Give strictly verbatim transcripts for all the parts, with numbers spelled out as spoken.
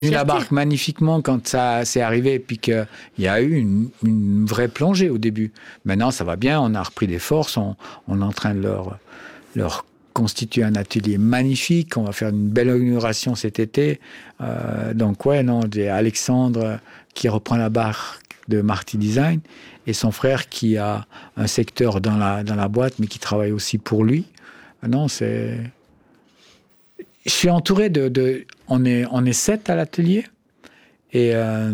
la barque magnifiquement quand ça s'est arrivé, puis qu'il y a eu une, une vraie plongée au début. Maintenant, ça va bien, on a repris des forces, on, on est en train de leur, leur constituer un atelier magnifique, on va faire une belle inauguration cet été. Euh, donc ouais, non, j'ai Alexandre qui reprend la barque de Marty Design, et son frère qui a un secteur dans la, dans la boîte, mais qui travaille aussi pour lui. Non, c'est... Je suis entouré de... de... On est, on est sept à l'atelier, et euh,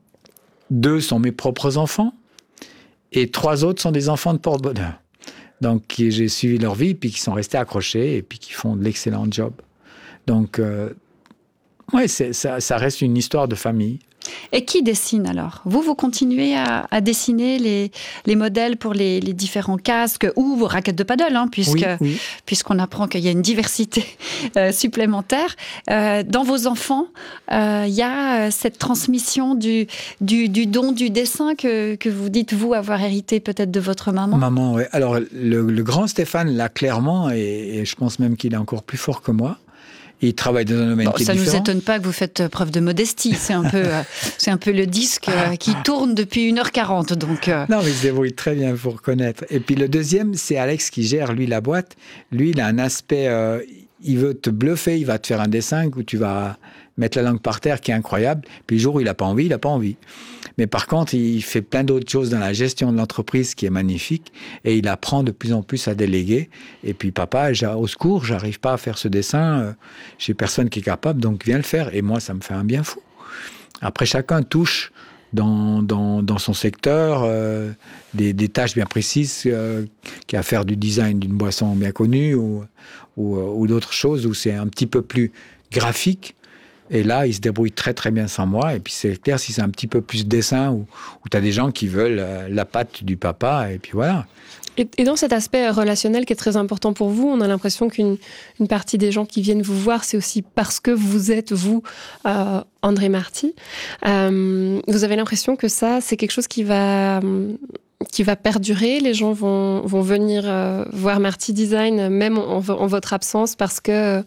deux sont mes propres enfants, et trois autres sont des enfants de porte-bonheur. Donc, qui, j'ai suivi leur vie, puis qui sont restés accrochés, et puis qui font de l'excellent job. Donc, euh, ouais, c'est, ça, ça reste une histoire de famille. Et qui dessine alors ? Vous, vous continuez à, à dessiner les, les modèles pour les, les différents casques ou vos raquettes de paddle, hein, puisque, oui, oui. puisqu'on apprend qu'il y a une diversité euh, supplémentaire. Euh, dans vos enfants, euh, il y a cette transmission du, du, du don du dessin que, que vous dites, vous, avoir hérité peut-être de votre maman. Maman, oui. Alors, le, le grand Stéphane l'a clairement, et, et je pense même qu'il est encore plus fort que moi. Il travaille dans un domaine bon, qui est ça différent. Ça ne nous étonne pas que vous faites preuve de modestie. C'est un peu, euh, c'est un peu le disque euh, qui tourne depuis une heure quarante. Donc, euh... Non, mais il se débrouille très bien, il faut reconnaître. Et puis le deuxième, c'est Alex qui gère, lui, la boîte. Lui, il a un aspect... Euh, il veut te bluffer, il va te faire un dessin où tu vas mettre la langue par terre qui est incroyable. Puis le jour où il n'a pas envie, il n'a pas envie. Mais par contre, il fait plein d'autres choses dans la gestion de l'entreprise qui est magnifique, et il apprend de plus en plus à déléguer. Et puis, papa, au secours, j'arrive pas à faire ce dessin, euh, j'ai personne qui est capable, donc viens le faire. Et moi, ça me fait un bien fou. Après, chacun touche dans, dans, dans son secteur euh, des, des tâches bien précises, euh, qui a à faire du design d'une boisson bien connue ou, ou, ou d'autres choses où c'est un petit peu plus graphique. Et là, il se débrouille très très bien sans moi. Et puis c'est clair, si c'est un petit peu plus dessin, où, où tu as des gens qui veulent euh, la patte du papa, et puis voilà. Et, et dans cet aspect relationnel qui est très important pour vous, on a l'impression qu'une une partie des gens qui viennent vous voir, c'est aussi parce que vous êtes, vous, euh, André Marty. Euh, vous avez l'impression que ça, c'est quelque chose qui va... qui va perdurer, les gens vont, vont venir euh, voir Marty Design, même en, en votre absence, parce que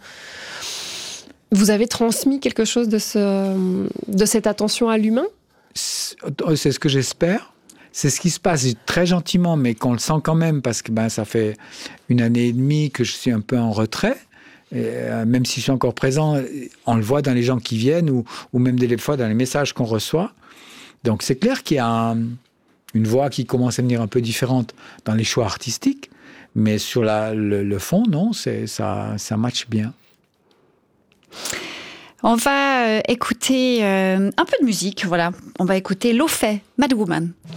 vous avez transmis quelque chose de, ce, de cette attention à l'humain ? C'est ce que j'espère. C'est ce qui se passe très gentiment, mais qu'on le sent quand même, parce que ben, ça fait une année et demie que je suis un peu en retrait. Et, euh, même si je suis encore présent, on le voit dans les gens qui viennent, ou, ou même des fois dans les messages qu'on reçoit. Donc c'est clair qu'il y a un, une voix qui commence à venir un peu différente dans les choix artistiques, mais sur la, le, le fond, non, c'est, ça, ça matche bien. On va euh, écouter euh, un peu de musique, voilà. On va écouter Lo-Fi, Mad Woman.